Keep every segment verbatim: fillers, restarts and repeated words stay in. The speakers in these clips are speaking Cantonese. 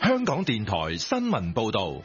香港電台新聞報道。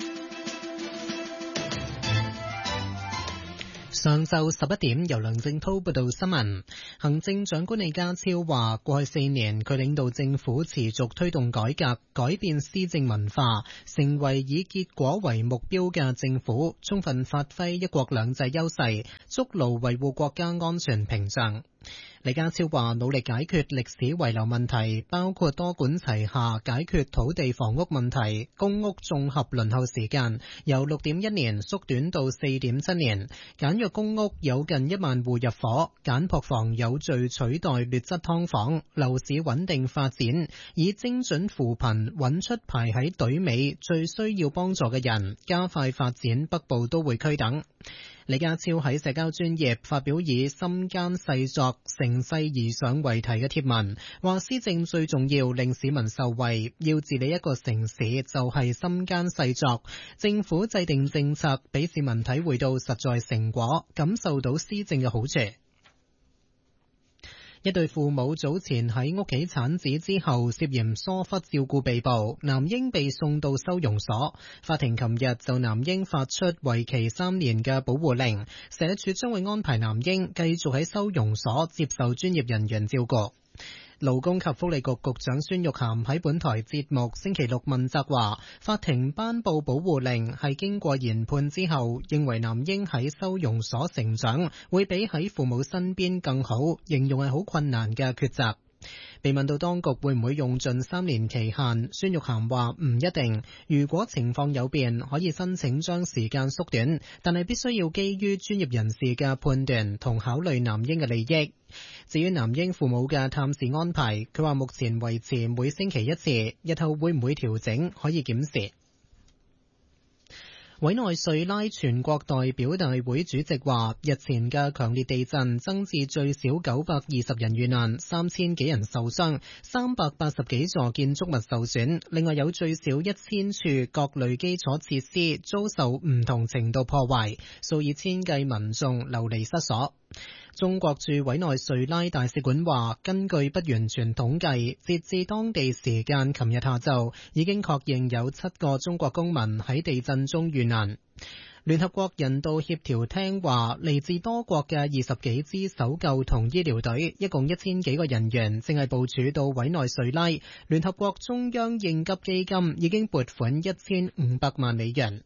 上晝十一點，由梁正濤報道新聞。行政長官李家超話，過去四年佢領導政府持續推動改革，改變施政文化，成為以結果為目標嘅政府，充分發揮一國兩制優勢，築牢維護國家安全屏障。李家超話，努力解決歷史遺留問題，包括多管齊下解決土地房屋問題，公屋綜合輪候時間由六點一年縮短到四點七年，簡約公屋有近一萬戶入伙，簡樸房有序取代劣質劏房，樓市穩定發展，以精準扶貧揾出排喺隊尾最需要幫助嘅人，加快發展北部都會區等。李家超喺社交專頁發表以心間細作乘勢而上為題嘅貼文，話施政最重要令市民受惠，要治理一個城市就係心間細作，政府制定政策俾市民體會到實在成果，感受到施政嘅好處。一對父母早前喺屋企產子之後涉嫌疏忽照顧被捕，男嬰被送到收容所。法庭琴日就男嬰發出為期三年嘅保護令，社署將會安排男嬰繼續喺收容所接受專業人員照顧。勞工及福利局局長孫玉菡喺本台節目星期六問責話，法庭頒布保護令係經過研判之後，認為男嬰喺收容所成長會比喺父母身邊更好，形容係好困難嘅抉擇。被問到當局會唔會用盡三年期限，孫玉菡話唔一定，如果情況有變，可以申請將時間縮短，但係必須要基於專業人士嘅判斷同考慮男嬰嘅利益。至於男嬰父母嘅探視安排，佢話目前維持每星期一次，日後會唔會調整可以檢視。委內瑞拉全國代表大會主席話，日前嘅強烈地震增至最少九百二十人遇難，三千幾人受傷，三百八十幾座建築物受損，另外有最少一千處各類基礎設施遭受唔同程度破壞，數以千計民眾流離失所。中國駐委內瑞拉大使館話，根據不完全統計，截至當地時間琴日下晝，已經確認有七個中國公民喺地震中遇難。聯合國人道協調廳話，嚟自多國嘅二十幾支搜救同醫療隊，一共一千幾個人員，正係部署到委內瑞拉。聯合國中央應急基金已經撥款一千五百萬美元。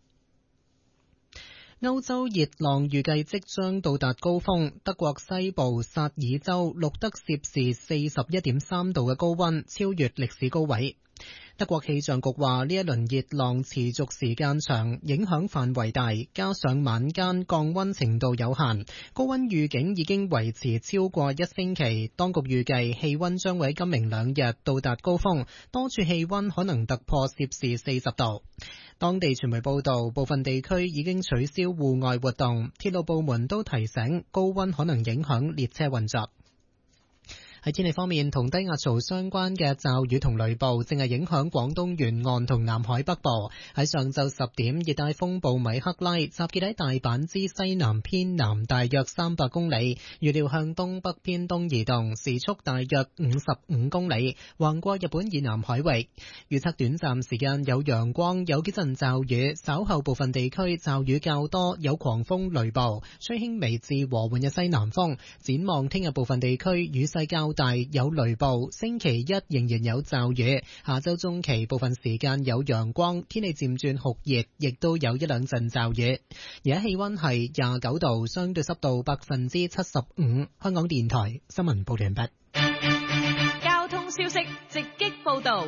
歐洲熱浪預計即將到達高峰，德國西部薩爾州錄得攝氏四十一點三度嘅高溫，超越歷史高位。德國氣象局話，呢一輪熱浪持續時間長，影響範圍大，加上晚間降溫程度有限，高溫預警已經維持超過一星期。當局預計氣溫將會喺今明兩日到達高峰，多處氣溫可能突破攝氏四十度。當地傳媒報道，部分地區已經取消戶外活動，鐵路部門都提醒高溫可能影響列車運作。喺天氣方面，同低壓槽相關嘅驟雨同雷暴正係影響廣東沿岸同南海北部。喺上晝十點，熱帶風暴米克拉集結喺大阪之西南偏南大約三百公里，預料向東北偏東移動，時速大約五十五公里，橫過日本以南海域。預測短暫時間有陽光，有幾陣驟雨，稍後部分地區驟雨較多，有狂風雷暴，吹輕微至和緩嘅西南風。展望聽日部分地區雨勢較大，有雷暴，星期一仍然有驟雨，下周中期部分時間有陽光，天氣漸轉酷熱，亦都有一兩陣驟雨。而家氣溫係廿九度，相對濕度百分之七十五。香港電台新聞報道完畢。 交通消息直擊報道。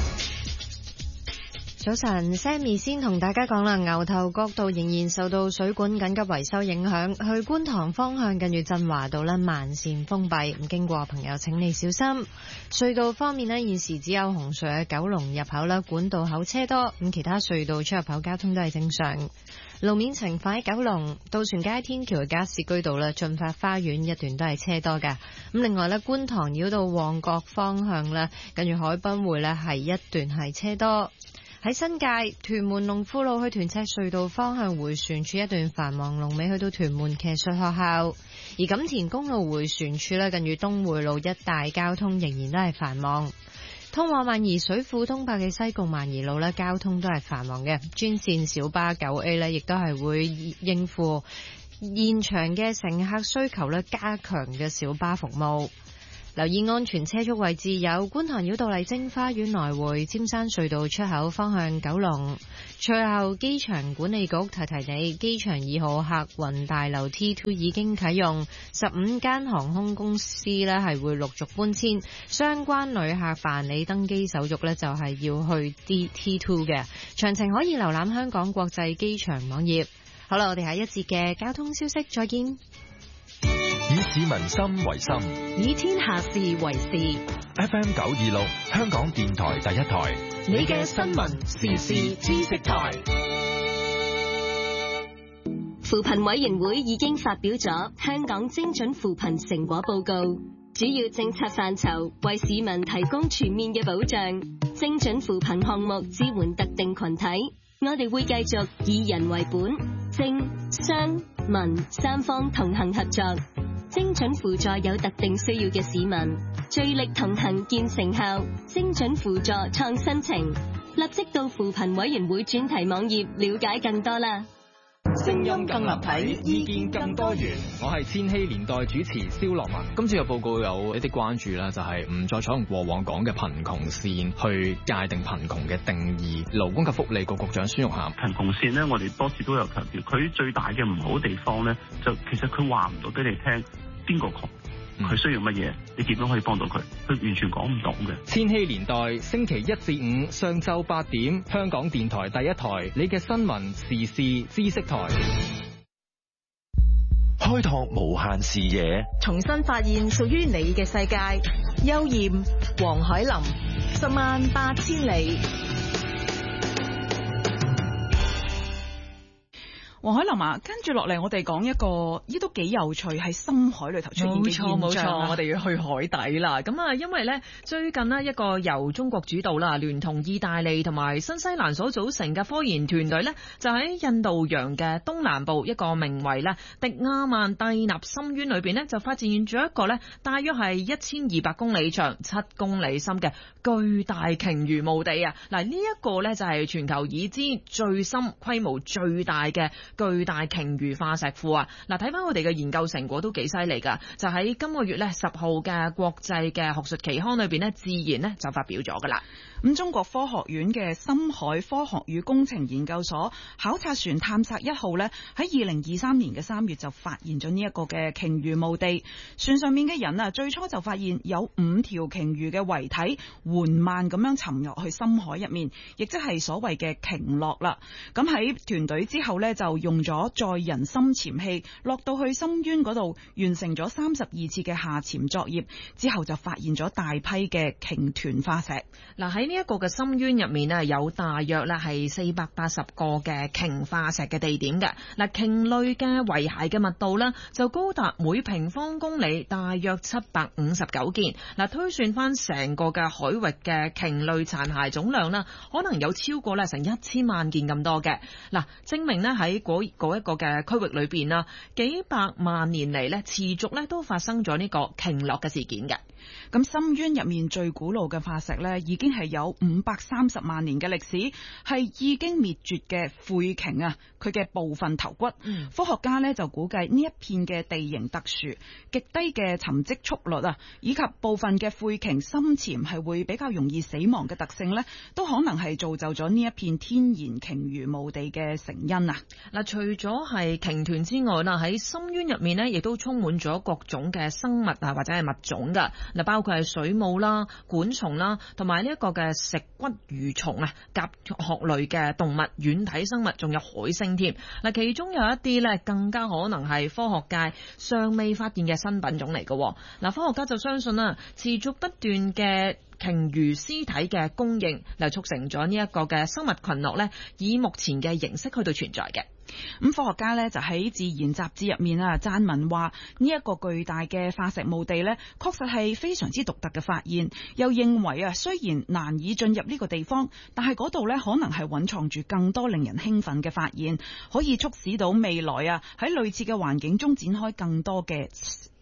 早晨 Sammy 先同大家講啦，牛頭角道仍然受到水管緊急維修影響，去觀塘方向近住振華道咧慢線封閉，咁經過朋友請你小心。隧道方面咧，現時只有紅隧嘅九龍入口啦，管道口車多，咁其他隧道出入口交通都係正常。路面情況喺九龍渡船街天橋嘅加士居道啦，駿發花園一段都係車多嘅。咁另外咧，觀塘繞道旺角方向咧，近住海濱匯咧係一段係車多。喺新界屯門龍富路去屯赤隧道方向迴旋處一段繁忙，龍尾去到屯門騎術學校。而錦田公路迴旋處咧，近住東匯路一帶交通仍然都係繁忙。 通往萬宜水庫東壩嘅西貢萬宜路咧，交通都係繁忙嘅。專線小巴九 A 咧，亦都係會應付現場嘅乘客需求咧，加強嘅小巴服務。留意安全車速位置有觀塘繞道麗晶花園來回、尖山隧道出口方向九龍。最後，機場管理局提提你，機場二號客運大樓 T 二 已經啟用，十五間航空公司呢係會陸續搬遷，相關旅客辦理登機手續呢就係要去 D T 二 嘅。詳情可以瀏覽香港國際機場網頁。好啦，我哋下一節嘅交通消息再見。 以市民心為心， 以天下事為事。 F M 九二六，香港電台第一台， 你嘅新聞時事知識台。 扶貧委員會已經發表咗香港精準扶貧成果報告，主要政策範疇為市民提供全面嘅保障。精準扶貧項目支援特定群體，我哋會繼續以人為本，政、商、民三方同行合作，精準輔助有特定需要嘅市民，聚力同行見成效。精準輔助創新程，立即到扶貧委員會專題網頁了解更多啦。 聲音更立體，意見更多元。我係千禧年代主持蕭樂文。今次嘅報告有一啲關注啦，就係唔再採用過往講嘅貧窮線去界定貧窮嘅定義。勞工及福利局局長孫玉菡， 貧窮線呢，我哋多次都有強調，佢最大嘅唔好地方呢，就其實佢話唔到俾你聽邊個窮，佢需要乜嘢，你點樣可以幫到佢，佢完全講唔到嘅。 千禧年代星期一至五上晝八點，香港電台第一台，你嘅新聞時事知識台， 開拓無限視野， 重新發現屬於你嘅世界。邱艷、黃海琳，十萬八千里。 黃海琳啊，跟住落嚟我哋講一個，呢都幾有趣，喺深海裏頭出現嘅現象。 冇錯冇錯，我哋要去海底啦。咁啊，因為咧最近呢，一個由中國主導啦，聯同意大利同埋新西蘭所組成嘅科研團隊咧，就喺印度洋嘅東南部一個名為咧迪亞曼蒂納深淵裏邊咧，就發現咗一個咧大約係一千二百公里長、七公里深嘅巨大鯨魚墓地啊！嗱，呢一個咧就係全球已知最深、規模最大嘅巨大鯨魚化石庫啊！嗱，睇翻我哋嘅研究成果都幾犀利噶，就喺今個月咧十號嘅國際嘅學術期刊裏邊咧，自然咧就發表咗噶啦。 咁中國科學院嘅深海科學與工程研究所考察船探索一號咧，喺二零二三年嘅三月就發現咗呢一個嘅鯨魚墓地。船上面嘅人啊，最初就發現有五條鯨魚嘅遺體緩慢咁樣沉落去深海入面，亦即係所謂嘅鯨落啦。咁喺團隊之後咧，就用咗載人深潛器落到去深淵嗰度，完成咗三十二次嘅下潛作業之後，就發現咗大批嘅鯨團化石。 嗱，喺呢一個嘅深淵入面啊，有大約咧係四百八十個嘅鯨化石嘅地點嘅。嗱，鯨類嘅遺骸嘅密度咧就高達每平方公里大約七百五十九件。嗱，推算翻成個嘅海域嘅鯨類殘骸總量啦，可能有超過咧成一千萬件咁多嘅。嗱，證明咧喺嗰嗰一個嘅區域裏邊啦，幾百萬年嚟咧持續咧都發生咗呢個鯨落嘅事件嘅。 咁深淵入面最古老嘅化石咧，已經係有五百三十萬年嘅歷史，係已經滅絕嘅喙鯨啊，佢嘅部分頭骨。嗯、科學家咧就估計呢一片嘅地形特殊、極低嘅沉積速率啊，以及部分嘅喙鯨深潛係會比較容易死亡嘅特性咧，都可能係造就咗呢一片天然鯨魚墓地嘅成因啊。 嗱，除咗係鯨團之外啦，喺深淵入面咧，亦都充滿咗各種嘅生物啊，或者係物種噶。嗱，包括係水母啦、管蟲啦，同埋呢一個嘅食骨魚蟲啊、甲殼類嘅動物、軟體生物，仲有海星添。嗱，其中有一啲咧，更加可能係科學界尚未發現嘅新品種嚟嘅。嗱，科學家就相信啦，持續不斷嘅鯨魚屍體嘅供應，嚟促成咗呢一個嘅生物群落咧，以目前嘅形式去到存在嘅。 咁科學家咧就喺《自然》雜誌入面啊撰文話，呢一個巨大嘅化石墓地咧，確實係非常之獨特嘅發現。又認為啊，雖然難以進入呢個地方，但係嗰度咧可能係蘊藏住更多令人興奮嘅發現，可以促使到未來啊喺類似嘅環境中展開更多嘅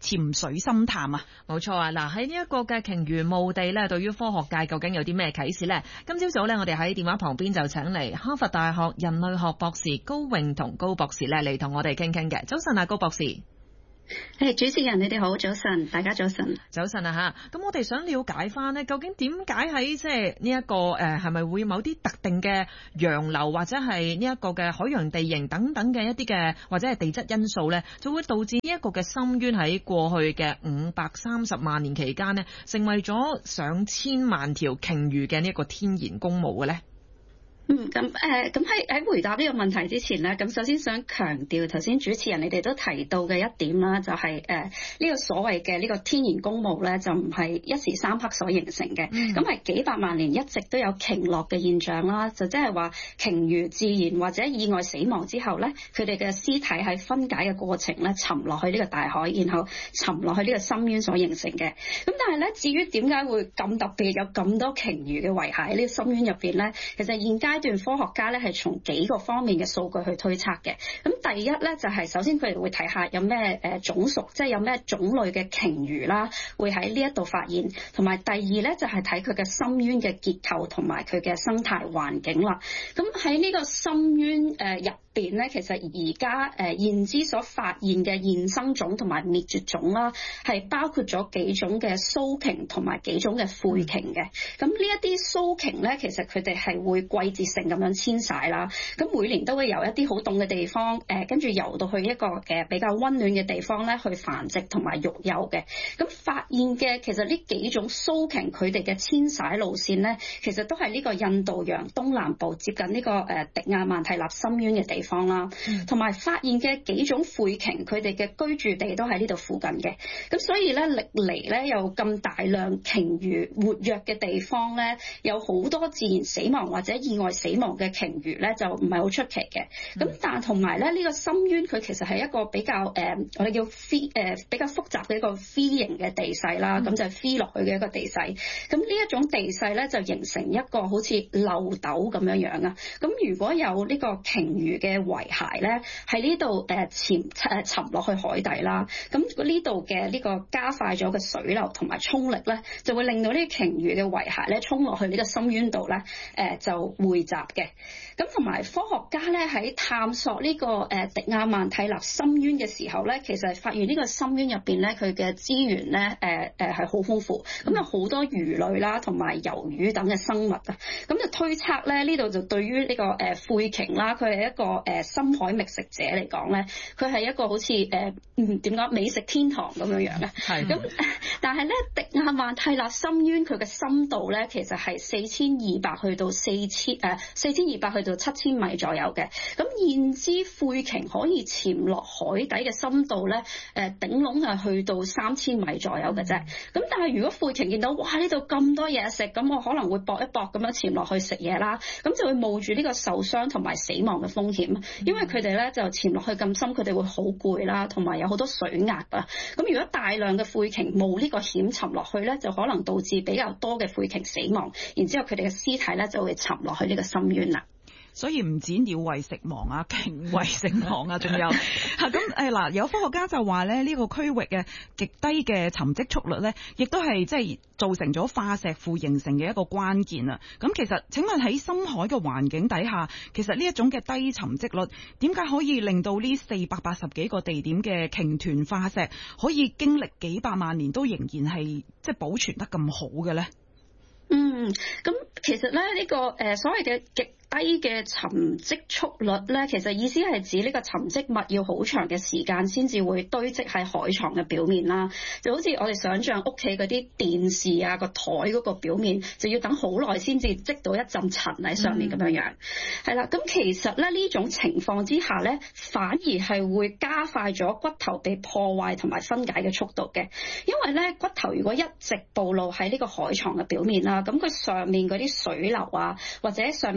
潛水深探啊。 冇錯啊！嗱，喺呢一個嘅鯨魚墓地咧，對於科學界究竟有啲咩啟示呢？今朝早咧，我哋喺電話旁邊就請嚟哈佛大學人類學博士高永同高博士咧嚟同我哋傾傾嘅。早晨啊，高博士。 誒，主持人你哋好，早晨，大家早晨。 早晨啊吓，咁我哋想了解翻呢，究竟點解喺即係呢一個誒係咪會某啲特定嘅洋流或者係呢一個嘅海洋地形等等嘅一啲嘅或者係地質因素呢，就會導致呢一個嘅深淵喺過去嘅五百三十萬年期間呢，成為咗上千萬條鯨魚嘅呢一個天然公墓嘅呢？ 嗯，咁誒，咁喺喺回答呢個問題之前咧，咁首先想強調頭先主持人你哋都提到嘅一點啦，就係誒呢個所謂嘅呢個天然公墓咧，就唔係一時三刻所形成嘅，咁係、嗯、幾百萬年一直都有鯨落嘅現象啦，就即係話鯨魚自然或者意外死亡之後咧，佢哋嘅屍體喺分解嘅過程咧沉落去呢個大海，然後沉落去呢個深淵所形成嘅。咁但係咧，至於點解會咁特別有咁多鯨魚嘅遺骸喺呢個深淵入邊咧，其實現階段科學家咧係從幾個方面嘅數據去推測嘅。咁第一咧就係首先佢哋會睇下有咩誒種屬，即係有咩種類嘅鯨魚啦，會喺呢一度發現。同埋第二咧就係睇佢嘅深淵嘅結構同埋佢嘅生態環境啦。咁喺呢個深淵誒入邊咧，其實而家誒現知所發現嘅現生種同埋滅絕種啦，係包括咗幾種嘅鬚鯨同埋幾種嘅喙鯨嘅。咁呢一啲鬚鯨咧，其實佢哋係會季節性咁樣遷徙啦。咁每年都會由一啲好凍嘅地方誒，跟住游到去一個嘅比較溫暖嘅地方咧，去繁殖同埋育幼嘅。咁發現嘅其實呢幾種鬚鯨佢哋嘅遷徙路線咧，其實都係呢個印度洋東南部接近呢個誒迪亞曼蒂納深淵嘅地方啦，同埋、嗯、發現嘅幾種喙鯨佢哋嘅居住地都喺呢度附近嘅。咁所以咧，歷嚟咧有咁大量鯨魚活躍嘅地方咧，有好多自然死亡或者意外死亡嘅鯨魚咧，就唔係好出奇嘅。咁、嗯、但係同埋咧，呢、這個深淵佢其實係一個比較誒、呃，我哋叫 free 誒、呃、比較複雜嘅一個 free 型嘅地勢啦。咁、嗯、就係 free 落去嘅一個地勢。咁呢一種地勢咧，就形成一個好似漏斗咁樣樣啊。咁如果有呢個鯨魚嘅遺骸咧，喺呢度誒潛誒沉落去海底啦。咁呢度嘅呢個加快咗嘅水流同埋衝力咧，就會令到呢啲鯨魚嘅遺骸咧衝落去呢個深淵度咧，誒就匯集嘅。咁同埋科學家咧喺探索呢個誒迪亞曼蒂納深淵嘅時候咧，其實係發現呢個深淵入邊咧，佢嘅資源咧誒誒係好豐富。咁有好多魚類啦，同埋魷魚等嘅生物啊。咁就推測咧，呢度就對於呢個誒喙鯨啦，佢係一個誒深海覓食者嚟講咧，佢係一個好似誒嗯點講美食天堂咁樣樣嘅。係。咁但係咧，迪亞曼蒂納深淵佢嘅深度咧，其實係四千二百去到四千誒四千二百去到七千米左右嘅。咁現知喙鯨可以潛落海底嘅深度咧，誒頂籠係去到三千米左右嘅啫。咁、嗯、但係如果喙鯨見到哇呢度咁多嘢食，咁我可能會搏一搏咁樣潛落去食嘢啦，咁就會冒住呢個受傷同埋死亡嘅風險，因為佢哋咧就潛落去咁深，佢哋會好攰啦，同埋有好多水壓啊。咁如果大量嘅喙鯨冒呢個險沉落去咧，就可能導致比較多嘅喙鯨死亡，然之後佢哋嘅屍體咧就會沉落去呢個深淵啦。 所以唔止鳥為食亡啊，鯨為食亡啊，仲有嚇咁誒嗱，有科學家就話咧，呢個區域嘅極低嘅沉積速率咧，亦都係即係造成咗化石庫形成嘅一個關鍵啊。咁其實請問喺深海嘅環境底下，其實呢一種嘅低沉積率點解可以令到呢四百八十幾個地點嘅鯨豚化石可以經歷幾百萬年都仍然係即係保存得咁好嘅咧？ 嗯，咁其實咧呢、呢個誒、呃、所謂嘅極低嘅沉積速率咧，其實意思係指呢個沉積物要好長嘅時間先至會堆積喺海床嘅表面啦。就好似我哋想象屋企嗰啲電視啊個台嗰個表面，就要等好耐先至積到一陣塵喺上面咁樣樣。係啦、嗯，咁其實咧呢種情況之下咧，反而係會加快咗骨頭被破壞同埋分解嘅速度嘅。因為咧骨頭如果一直暴露喺呢個海床嘅表面啦，咁佢上面嗰啲水流啊，或者上面嘅生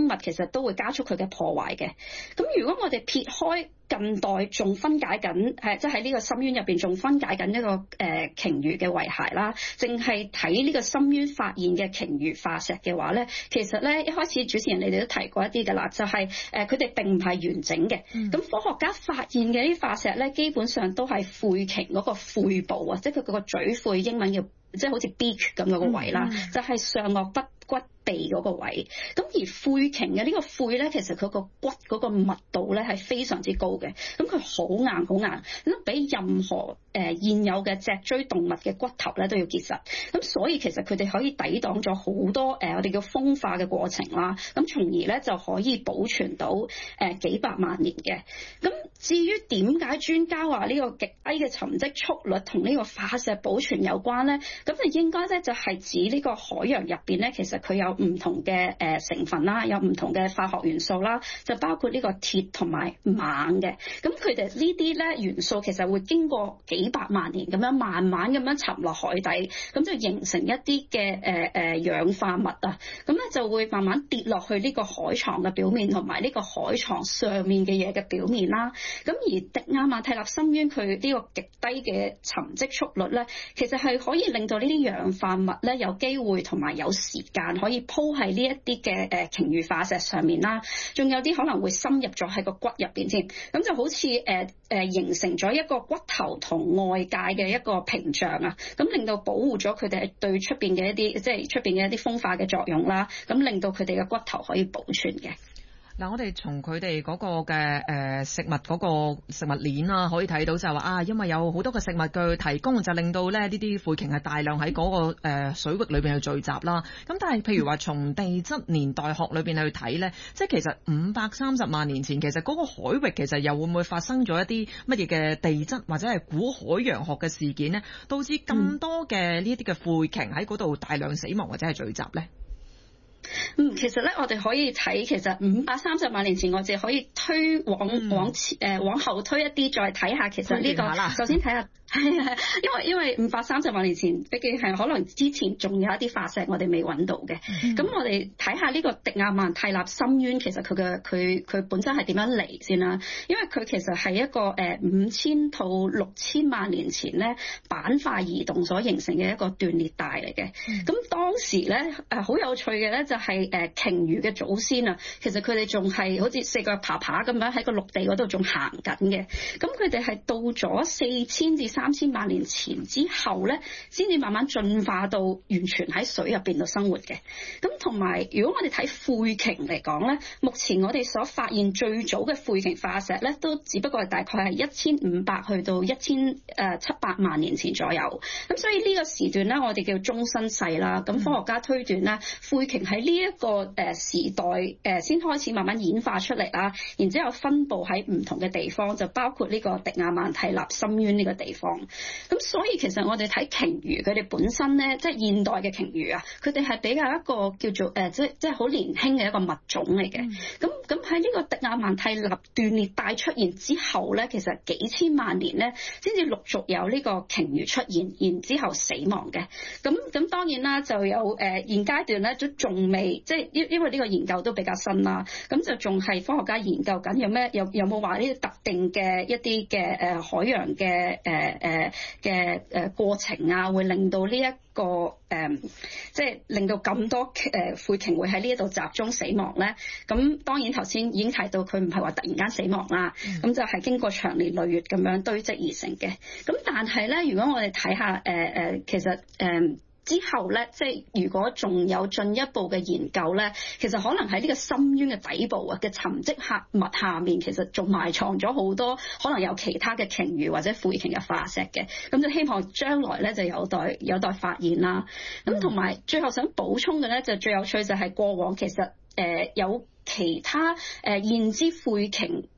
物其實都會加速佢嘅破壞嘅。咁如果我哋撇開近代仲分解緊，係即係喺呢個深淵入邊仲分解緊一個誒鯨魚嘅遺骸啦，淨係睇呢個深淵發現嘅鯨魚化石嘅話咧，其實咧一開始主持人你哋都提過一啲㗎啦，就係誒佢哋並唔係完整嘅。咁、嗯、科學家發現嘅呢啲化石咧，基本上都係喙鯨嗰個喙部啊，即係佢嗰個嘴喙，英文叫即係好似 beak 咁嗰個位啦，嗯、就係上顎骨骨鼻嗰個位。咁而喙鯨嘅呢個喙咧，其實佢個骨嗰個密度咧係非常之高嘅，咁佢好硬好硬，咁比任何誒、呃、現有嘅脊椎動物嘅骨頭咧都要結實。咁所以其實佢哋可以抵擋咗好多誒、呃、我哋叫風化嘅過程啦，咁從而咧就可以保存到誒、呃、幾百萬年嘅。咁至於點解專家話呢個極低嘅沉積速率同呢個化石保存有關咧？咁就應該咧就係指呢個海洋入邊咧，其實佢有唔同嘅誒成分啦，有唔同嘅化學元素啦，就包括呢個鐵同埋錳嘅。咁佢哋呢啲咧元素其實會經過幾百萬年咁樣慢慢咁樣沉落海底，咁就形成一啲嘅誒誒氧化物啊，咁咧就會慢慢跌落去呢個海床嘅表面同埋呢個海床上面嘅嘢嘅表面啦。咁而迪亞曼蒂納深淵佢呢個極低嘅沉積速率咧，其實係可以令到呢啲氧化物咧有機會同埋有時間可以鋪喺呢一啲嘅誒鯨魚化石上面啦，仲有啲可能會深入咗喺個骨入邊添，咁就好似誒誒形成咗一個骨頭同外界嘅一個屏障啊，咁令到保護咗佢哋對出邊嘅一啲即係出邊嘅一啲風化嘅作用啦，咁令到佢哋嘅骨頭可以保存嘅。 嗱，我哋從佢哋嗰個嘅誒食物嗰個食物鏈啊，可以睇到就係話啊，因為有好多嘅食物嘅提供，就令到咧呢啲喙鯨係大量喺嗰個誒水域裏邊去聚集啦。咁但係譬如話從地質年代學裏邊去睇咧，即係其實五百三十萬年前，其實嗰個海域其實又會唔會發生咗一啲乜嘢嘅地質或者係古海洋學嘅事件呢，導致咁多嘅呢啲嘅喙鯨喺嗰度大量死亡或者係聚集咧？ 嗯，其實咧，我哋可以睇，其實五百三十萬年前，我哋可以推往、嗯、往前誒、呃、往後推一啲，再睇下其實呢、這個。首先睇下。係啊，因為因為五百三十萬年前，畢竟係可能之前仲有一啲化石我哋未揾到嘅。咁、嗯、我哋睇下呢個迪亞曼蒂納深淵，其實佢嘅佢佢本身係點樣嚟先啦？因為佢其實係一個誒五千到六千萬年前咧板塊移動所形成嘅一個斷裂帶嚟嘅。咁、嗯、當時咧誒好有趣嘅咧就係誒鯨魚嘅祖先啊，其實佢哋仲係好似四腳爬爬咁樣喺個陸地嗰度仲行緊嘅。咁佢哋係到咗四千至三千萬年前之後咧，先至慢慢進化到完全喺水入邊度生活嘅。咁同埋，如果我哋睇喙鯨嚟講咧，目前我哋所發現最早嘅喙鯨化石咧，都只不過係大概係一千五百去到一千誒七百萬年前左右。咁所以呢個時段咧，我哋叫中生世啦。咁科學家推斷咧，喙鯨喺呢一個誒時代誒先開始慢慢演化出嚟啦，然之後分佈喺唔同嘅地方，就包括呢個迪亞曼蒂納深淵呢個地方。咁所以其實我哋睇鯨魚，佢哋本身咧，即係現代嘅鯨魚啊，佢哋係比較一個叫做誒、呃，即係即係好年輕嘅一個物種嚟嘅。咁咁喺呢個迪亞曼蒂納斷裂帶出現之後咧，其實幾千萬年咧，先至陸續有呢個鯨魚出現，然之後死亡嘅。咁咁當然啦，就有誒、呃、現階段咧都仲未，即係因因為呢個研究都比較新啦，咁就仲係科學家研究緊有咩有有冇話呢啲特定嘅一啲嘅誒海洋嘅誒。呃誒嘅誒過程啊，會令到呢、這、一個誒、呃，即係令到咁多誒喙鯨會喺呢一度集中死亡咧。咁當然頭先已經提到，佢唔係話突然間死亡啦，咁、嗯、就係經過長年累月咁樣堆積而成嘅。咁但係咧，如果我哋睇下誒誒、呃，其實誒。呃之後咧，即係如果仲有進一步嘅研究咧，其實可能喺呢個深淵嘅底部啊嘅沉積物下面，其實仲埋藏咗好多可能有其他嘅鯨魚或者喙鯨嘅化石嘅。咁就希望將來咧就有待有待發現啦。咁同埋最後想補充嘅咧，就最有趣就係過往其實誒、呃、有其他誒、呃、現知喙鯨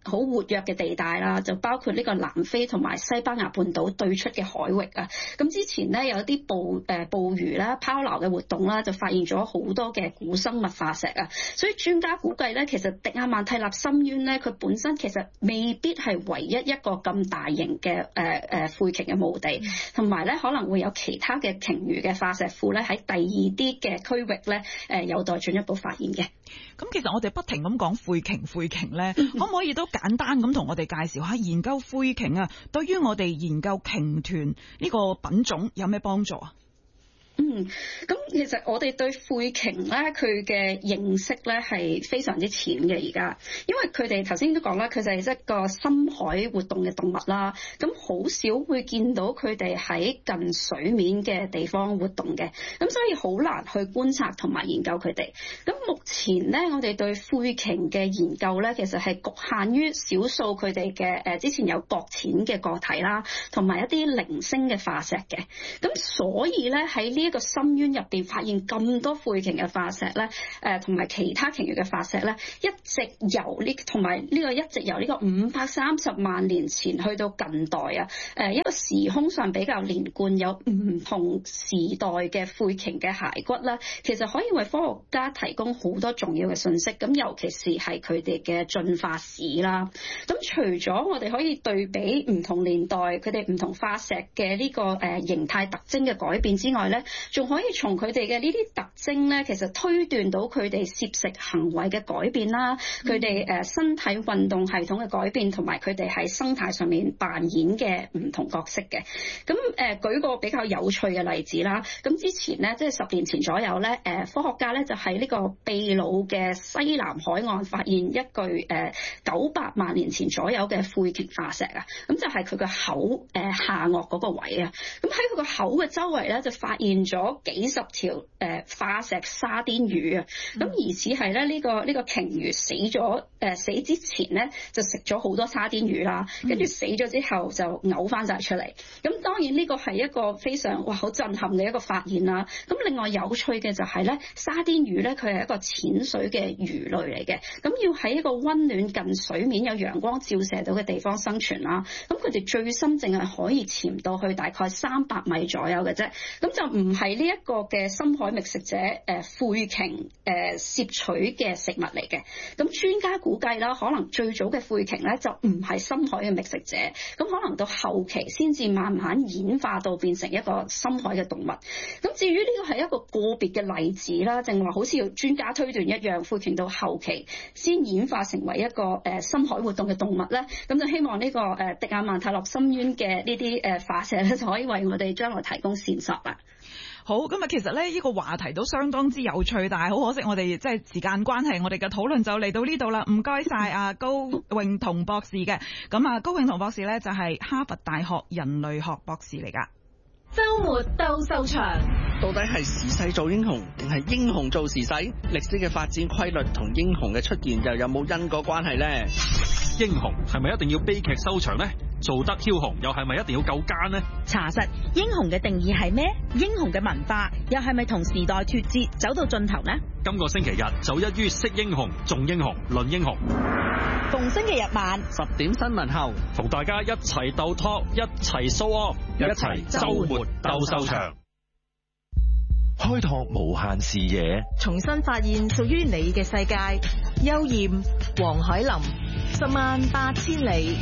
好活躍嘅地帶啦，就包括呢個南非同埋西班牙半島對出嘅海域啊。咁之前咧有啲捕誒捕魚啦、拋錨嘅活動啦，就發現咗好多嘅古生物化石啊。所以專家估計咧，其實迪亞曼蒂納深淵咧，佢本身其實未必係唯一一個咁大型嘅誒誒灰鯨嘅墓地，同埋咧可能會有其他嘅鯨魚嘅化石庫咧喺第二啲嘅區域咧誒有待進一步發現嘅。 咁其實我哋不停咁講灰鯨灰鯨咧，可唔可以都簡單咁同我哋介紹下研究灰鯨啊，對於我哋研究鯨豚呢個品種有咩幫助啊？ 嗯，咁其實我哋對灰鯨咧，佢嘅認識咧係非常之淺嘅而家，因為佢哋頭先都講啦，佢就係一個深海活動嘅動物啦，咁好少會見到佢哋喺近水面嘅地方活動嘅，咁所以好難去觀察同埋研究佢哋。咁目前咧，我哋對灰鯨嘅研究咧，其實係局限於少數佢哋嘅誒之前有擱淺嘅個體啦，同埋一啲零星嘅化石嘅，咁所以咧喺呢一個深淵入邊發現咁多灰鯨嘅化石咧，誒同埋其他鯨魚嘅化石咧，一直由呢同埋呢個一直由呢個五百三十萬年前去到近代啊，誒一個時空上比較連貫，有唔同時代嘅灰鯨嘅骸骨啦，其實可以為科學家提供好多重要嘅信息，咁尤其是係佢哋嘅進化史啦。咁除咗我哋可以對比唔同年代佢哋唔同化石嘅呢個誒形態特徵嘅改變之外咧，仲可以從佢哋嘅呢啲特徵咧，其實推斷到佢哋攝食行為嘅改變啦，佢哋誒身體運動系統嘅改變，同埋佢哋喺生態上面扮演嘅唔同角色嘅。咁誒舉個比較有趣嘅例子啦，咁之前咧即係十年前左右咧，誒科學家咧就喺呢個秘魯嘅西南海岸發現一具誒九百萬年前左右嘅灰鯨化石啊，咁就係佢個口誒下顎嗰個位啊，咁喺佢個口嘅周圍咧就發現咗幾十條誒化石沙甸魚啊，咁疑似係咧呢個呢個鯨魚死咗誒死之前咧就食咗好多沙甸魚啦，跟住死咗之後就嘔翻晒出嚟。咁當然呢個係一個非常哇好震撼嘅一個發現啦。咁另外有趣嘅就係咧沙甸魚咧佢係一個淺水嘅魚類嚟嘅，咁要喺一個溫暖近水面有陽光照射到嘅地方生存啦。咁佢哋最深淨係可以潛到去大概三百米左右嘅啫，咁就唔係呢一個嘅深海覓食者誒灰鯨誒攝取嘅食物嚟嘅。咁專家估計啦，可能最早嘅灰鯨咧就唔係深海嘅覓食者，咁可能到後期先至慢慢演化到變成一個深海嘅動物。咁至於呢個係一個個別嘅例子啦，正話好似專家推斷一樣，灰鯨到後期先演化成為一個誒深海活動嘅動物咧。咁就希望呢個誒迪亞曼蒂諾深淵嘅呢啲誒化石咧，就可以為我哋將來提供線索啦。 好，咁啊，其實咧呢個話題都相當之有趣，但係好可惜，我哋即係時間關係，我哋嘅討論就嚟到呢度啦。唔該晒啊高永同博士嘅，咁啊高永同博士咧就係哈佛大學人類學博士嚟噶。 週末鬥獸場， 到底係時勢做英雄，定係英雄做時勢？歷史嘅發展規律同英雄嘅出現又有冇因果關係呢？ 英雄係咪一定要悲劇收場呢？做得梟雄又係咪一定要夠奸呢？ 查實英雄嘅定義係咩？英雄嘅文化又係咪同時代脫節走到盡頭呢？ 今個星期日就一於識英雄、重英雄、論英雄。 逢星期日晚十點新聞後， 同大家一齊鬥 talk， 一齊 show off， 一齊週末鬥獸場， 開拓無限視野， 重新發現屬於你嘅世界。邱艷、黃海琳，十萬八千里。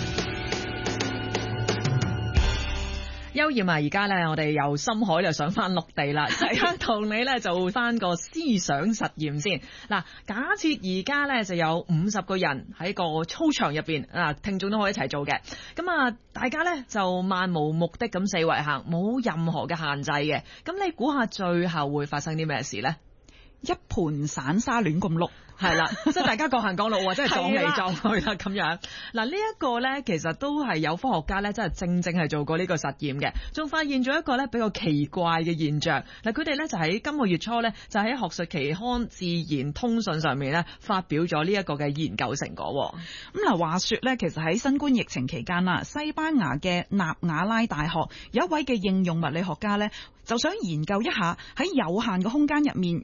邱艷啊，而家咧我哋由深海就上翻陸地啦，而家同你咧做翻個思想實驗先。嗱，假設而家咧就有五十個人喺個操場入邊，啊，聽眾都可以一齊做嘅。咁啊，大家咧就漫無目的咁四圍行，冇任何嘅限制嘅。咁你估下最後會發生啲咩事咧？ 一盤散沙亂咁碌。 係啦，即係大家各行各路，或者係撞嚟撞去啦咁樣。嗱，呢一個咧，其實都係有科學家咧，真係正正係做過呢個實驗嘅，仲發現咗一個咧比較奇怪嘅現象。嗱，佢哋咧就喺今個月初咧，就喺學術期刊《自然通訊》上面咧發表咗呢一個嘅研究成果。 咁嗱，話說咧，其實喺新冠疫情期間啦，西班牙嘅納瓦拉大學有一位嘅應用物理學家咧，就想研究一下喺有限嘅空間入面容納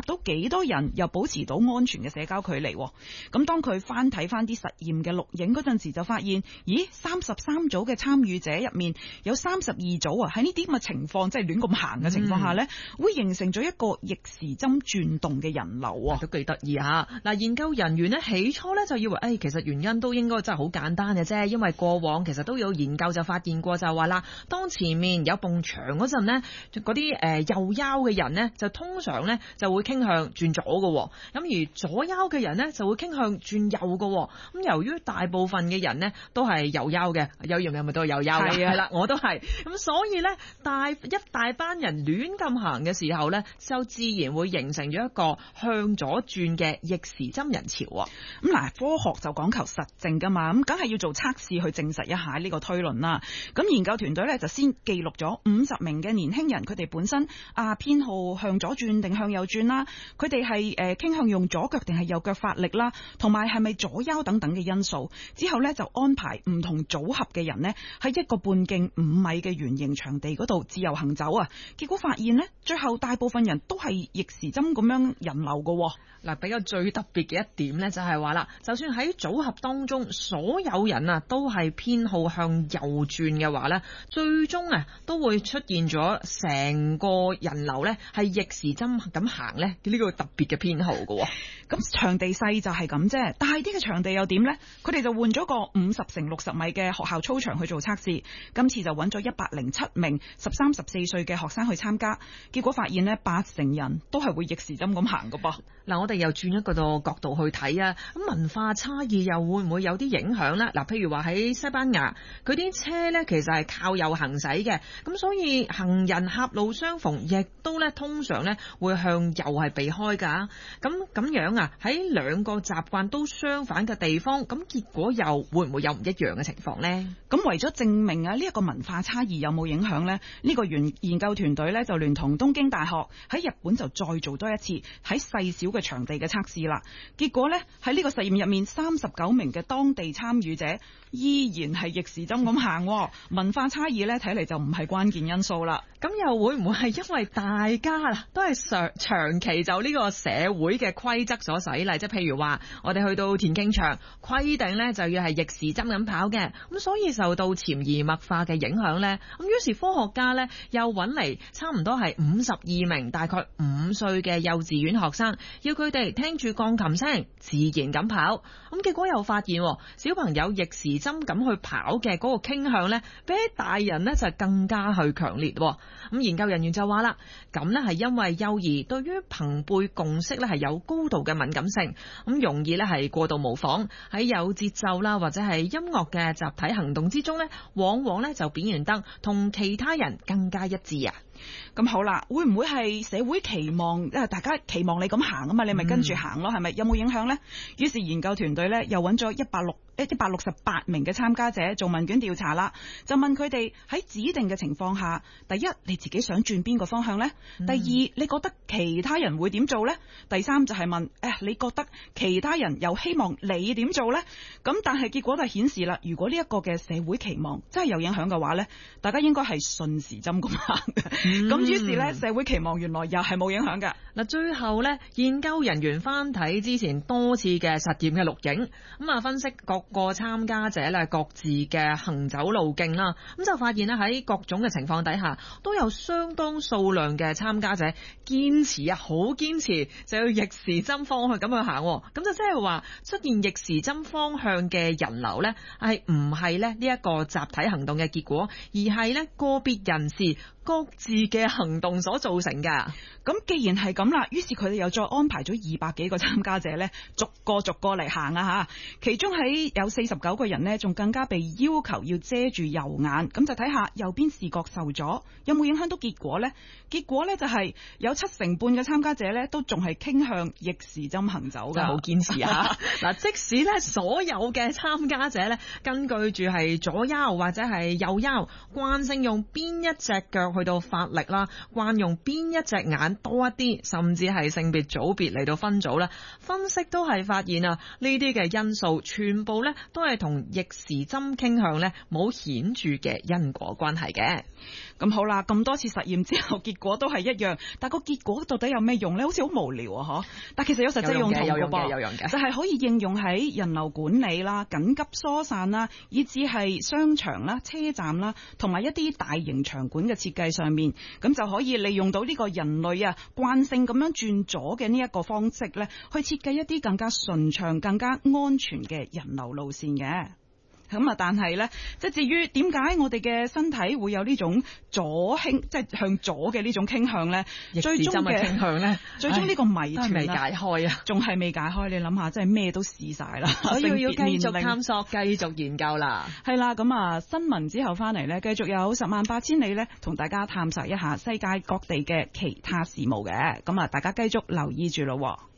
到幾多人又保持到安全嘅社交距離。咁當佢翻睇翻啲實驗嘅錄影嗰陣時，就發現，咦，三十三組嘅參與者入面有三十二組啊，喺呢啲咁嘅情況，即係亂咁行嘅情況下呢、嗯、會形成咗一個逆時針轉動嘅人流啊， 都幾得意吓。嗱，研究人員呢，起初呢就以為，誒、哎，其實原因都應該真係好簡單嘅啫，因為過往其實都有研究就發現過，就係話啦，當前面有埲牆嗰陣呢，嗰啲誒右腰嘅人呢，就通常呢就會傾向轉左嘅，咁而左腰嘅人呢，就會傾向轉右嘅。咁由於大部分嘅人呢都係右腰嘅，有樣係咪都係右腰嘅？係啦，我都係。咁所以呢，大一大班人亂咁行嘅時候呢，就自然會形成咗一個向左轉嘅逆時針人潮啊。 咁嗱，科學就講求實證噶嘛，咁梗係要做測試去證實一下呢個推論啦。咁研究團隊呢，就先記錄咗五十名嘅年輕人，佢哋本身啊偏好向左轉定向右轉啦，佢哋係誒傾向用左腳定係右腳發力啦，同埋係咪左腰等等嘅因素。之後呢，就安排唔同組合嘅人呢，喺一個半徑五米嘅圓形場地嗰度自由行走啊。結果發現呢，最後大部分人都係逆時針咁樣人流噶。 嗱，比較最特別嘅一點呢，就係話啦，就算喺組合當中所有人啊都係偏好向右轉嘅話呢，最終啊都會出現咗成個人流呢係逆時針咁行呢，呢個特別嘅偏好噶。 咁場地細就係咁啫，大啲嘅場地又點呢？佢哋就換咗個五十乘六十米嘅學校操場去做測試，今次就揾咗一百零七名十三十四歲嘅學生去參加，結果發現呢，八成人都係會逆時針咁行噶噃。 嗱，我哋又轉一個角度去睇啊，咁文化差異又會唔會有啲影響呢？嗱，譬如話喺西班牙，佢啲車呢其實係靠右行駛嘅，咁所以行人狹路相逢，亦都呢通常呢會向右係避開噶。咁咁樣啊，喺兩個習慣都相反嘅地方，咁結果又會唔會有唔一樣嘅情況呢？ 咁為咗證明啊呢一個文化差異有冇影響呢？呢個研研究團隊呢就聯同東京大學喺日本就再做多一次喺細小嘅場地嘅測試啦。結果呢，喺呢個實驗入面，三十九名嘅當地參與者依然係逆時針咁行。文化差異呢，睇嚟就唔係關鍵因素啦。 咁又會唔會係因為大家都係長長期就呢個社會嘅規則所使例？即係譬如話，我哋去到田徑場規定呢就要係逆時針咁跑嘅，咁所以受到潛移默化嘅影響呢。咁於是科學家呢又揾嚟差唔多係五十二名大概五歲嘅幼稚園學生，要佢哋聽住鋼琴聲自然咁跑。咁結果又發現小朋友逆時針咁去跑嘅嗰個傾向呢，比起大人呢就更加去強烈。咁研究人員就話啦，咁呢係因為幼兒對於朋輩共識呢係有高度嘅敏感性，咁容易呢係過度模仿，喺有節奏啦或者係音樂嘅集體行動之中呢，往往呢就表現得同其他人更加一致啊。 咁好啦，會唔會係社會期望，因為大家期望你咁行啊嘛，你咪跟住行咯，係咪？有冇影響呢？於是研究團隊呢又揾咗一百六一百六十八名嘅參加者做問卷調查啦，就問佢哋喺指定嘅情況下，第一你自己想轉邊個方向呢？嗯、第二你覺得其他人會點做呢？第三就係問誒，你覺得其他人又希望你點做呢？咁但係結果就顯示啦，如果呢一個嘅社會期望真係有影響嘅話呢，大家應該係順時針咁行嘅。咁於、嗯、是呢，社會期望原來又係冇影響㗎。 嗱，最後呢，研究人員翻睇之前多次嘅實驗嘅錄影，咁啊分析各個參加者咧各自嘅行走路徑啦，咁就發現咧喺各種嘅情況底下，都有相當數量嘅參加者堅持啊，好堅持就要逆時針方向咁去行，咁就即係話出現逆時針方向嘅人流呢，係唔係咧呢一個集體行動嘅結果，而係呢個別人士各自嘅行動所造成噶。 咁既然係咁啦，於是佢哋又再安排咗二百幾個參加者呢，逐個逐個嚟行啊吓。其中喺有四十九個人呢，仲更加被要求要遮住右眼，咁就睇下右邊視覺受阻有冇影響到結果呢？結果呢，就係有七成半嘅參加者呢，都仲係傾向逆時針行走噶， 好堅持啊！嗱，即使呢所有嘅參加者呢，根據住係左腰或者係右腰，慣性用邊一隻腳去到發力啦，慣用邊一隻眼多一啲，甚至係性別組別嚟到分組啦，分析都係發現啊，呢啲嘅因素全部呢都係同逆時針傾向呢冇顯著嘅因果關係嘅。 咁好啦，咁多次實驗之後，結果都係一樣，但個結果到底有咩用咧？好似好無聊啊，嗬！但其實有實際用途嘅， 有用嘅，有用嘅， 就係可以應用喺人流管理啦、緊急疏散啦，以至係商場啦、車站啦，同埋一啲大型場館嘅設計上面，咁就可以利用到呢個人類啊慣性咁樣轉左嘅呢一個方式咧，去設計一啲更加順暢、更加安全嘅人流路線嘅。咁啊，但係咧，即係至於點解我哋嘅身體會有呢種左傾，即係向左嘅呢種傾向咧？最終嘅傾向咧， 最終呢個謎團未解開啊， 仲係未解開。你諗下，真係咩都試晒啦， 所以要繼續探索、繼續研究啦。 係啦，咁啊，新聞之後翻嚟咧，繼續有十萬八千里咧，同大家探索一下世界各地嘅其他事務嘅。咁啊，大家繼續留意住咯。